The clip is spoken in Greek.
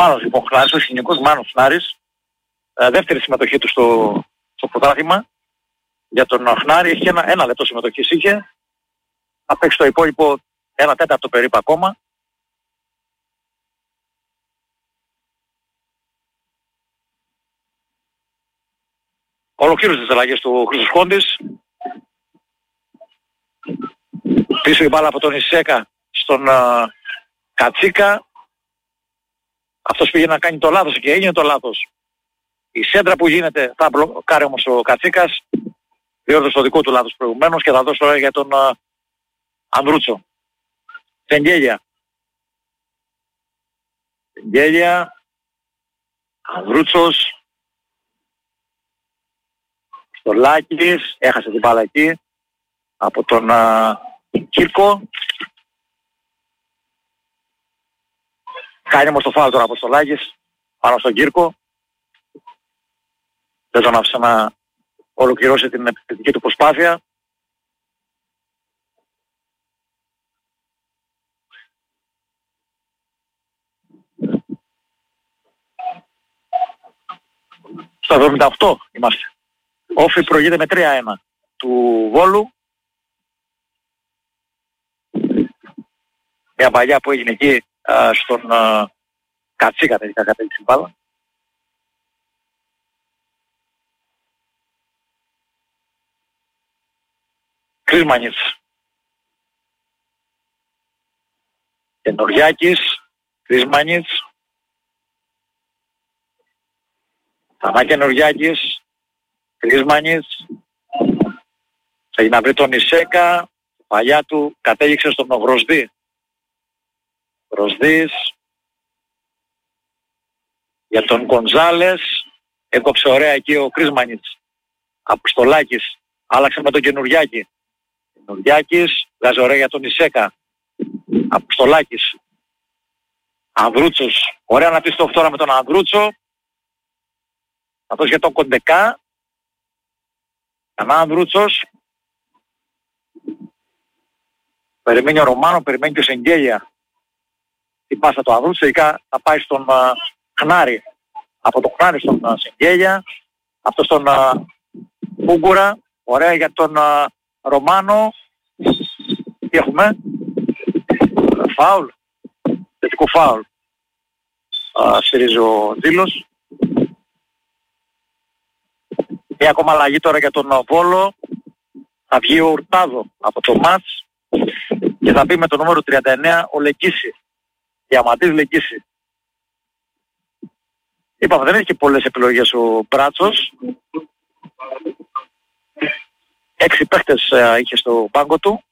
Μάνος λοιπόν Χνάρης, ο Χινικός Μάνος Χνάρης, δεύτερη συμμετοχή του στο πρωτάθλημα. Για τον Χνάρη έχει ένα λεπτό συμμετοχής είχε, θα παίξει το υπόλοιπο 1/4 περίπου ακόμα. Ολοκλήρωσε τις αλλαγές του Χρήστος Χόντης. Πίσω η μπάλα από τον Ισέκα στον Κατσίκα. Αυτός πήγε να κάνει το λάθος και έγινε το λάθος. Η σέντρα που γίνεται θα μπλοκάρει όμως ο Κατσίκας. Διόρθωσε το δικό του λάθος προηγουμένως και θα δώσει τώρα για τον Ανδρούτσο. Τεγγέλια. Ανδρούτσος. Στολάκης. Έχασε την μπάλα εκεί από τον Κύρκο. Κάνει όμως το φάουλ τώρα από Στολάκης πάνω στον Κύρκο. Δεν τον άφησε να ολοκληρώσει την επιθετική του προσπάθεια. Στο 78 είμαστε. Όφη προηγείται με 3-1 του Βόλου. Μια παλιά που έγινε εκεί στον Κατσίκα τελικά κατέληξε μπάλα. Κρίσμανιτς. Καινουριάκης. Κρίσμανιτς. Θανά Καινουριάκης. Κρίσμανιτς. Θα να βρει τον Ισέκα. Παλιά του κατέληξε στον Γροσδί. Γροσδής. Για τον Γκονζάλες. Έκοψε ωραία εκεί ο Κρίσμανιτς. Αποστολάκης. Άλλαξε με τον Καινουριάκη. Καινουριάκης. Βγάζει ωραία για τον Ισέκα. Αποστολάκης. Ανδρούτσος. Ωραία να πεις το τώρα με τον Ανδρούτσο. Θα δώσει για τον Κοντεκά. Κανά Ανδρούτσος. Περιμένει ο Ρωμάνο, περιμένει και ο Σεγγέλια. Την πάσα του Ανδρούτσο, ειδικά θα πάει στον Χνάρη. Από τον Χνάρη στον Σεγγέλια. Αυτό στον Ούγκουρα. Ωραία για τον Ρωμάνο. Τι έχουμε? Φάουλ. Θετικό φάουλ. Σφυρίζει ο Δήλος. Μια ακόμα αλλαγή τώρα για τον Βόλο. Θα βγει ο Ουρτάδο από το μάτς και θα μπει με το νούμερο 39 ο Λεκίση. Διαμαντής Λεκίση. Είπαμε δεν έχει και πολλές επιλογές ο Μπράτσος. 6 παίχτες είχε στο πάγκο του.